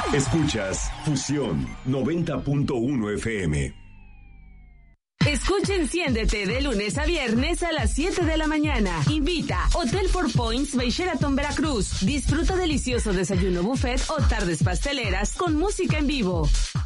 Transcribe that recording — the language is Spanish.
Escuchas Fusión 90.1 FM. Escucha Enciéndete de lunes a viernes a las 7 de la mañana. Invita Hotel Four Points by Sheraton Veracruz. Disfruta delicioso desayuno buffet o tardes pasteleras con música en vivo.